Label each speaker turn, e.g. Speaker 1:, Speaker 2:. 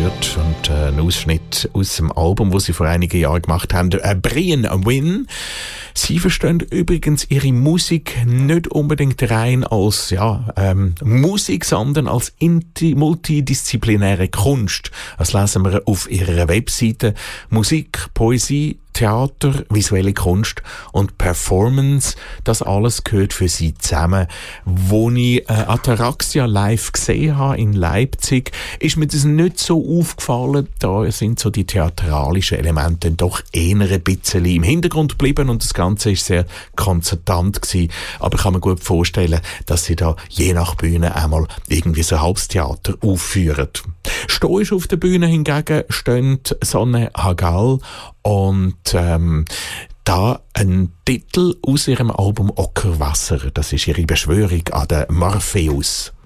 Speaker 1: gehört und ein Ausschnitt aus dem Album, das sie vor einigen Jahren gemacht haben, Brian Wynn. Sie verstehen übrigens ihre Musik nicht unbedingt rein als Musik, sondern als multidisziplinäre Kunst. Das lesen wir auf ihrer Webseite. Musik, Poesie, Theater, visuelle Kunst und Performance, das alles gehört für sie zusammen. Wo ich Ataraxia live gesehen habe in Leipzig, ist mir das nicht so aufgefallen. Da sind so die theatralischen Elemente doch eher ein bisschen im Hintergrund geblieben und das Ganze ist sehr konzertant gewesen. Aber ich kann mir gut vorstellen, dass sie da je nach Bühne einmal irgendwie so ein halbes Theater aufführen. Stoisch auf der Bühne hingegen stehen Sonne Hagal und da ein Titel aus ihrem Album Ockerwasser. Das ist ihre Beschwörung an den Morpheus.